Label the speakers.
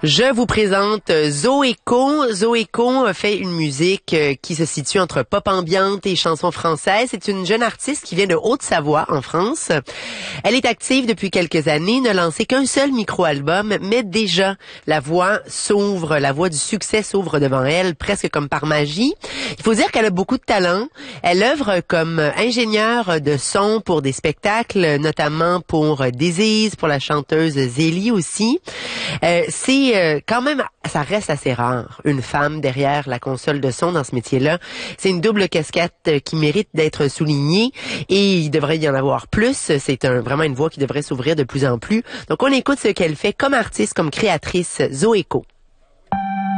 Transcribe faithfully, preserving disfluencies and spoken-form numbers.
Speaker 1: Je vous présente Zoéco. Zoéco fait une musique qui se situe entre pop ambiante et chansons françaises. C'est une jeune artiste qui vient de Haute-Savoie, en France. Elle est active depuis quelques années, ne lancé qu'un seul micro-album, mais déjà, la voix s'ouvre, la voix du succès s'ouvre devant elle, presque comme par magie. Il faut dire qu'elle a beaucoup de talent. Elle œuvre comme ingénieure de son pour des spectacles, notamment pour Disease, pour la chanteuse Zélie aussi. Euh, c'est euh, quand même, ça reste assez rare, une femme derrière la console de son dans ce métier-là. C'est une double casquette euh, qui mérite d'être soulignée et il devrait y en avoir plus. C'est un, vraiment une voix qui devrait s'ouvrir de plus en plus. Donc on écoute ce qu'elle fait comme artiste, comme créatrice, Zoéco.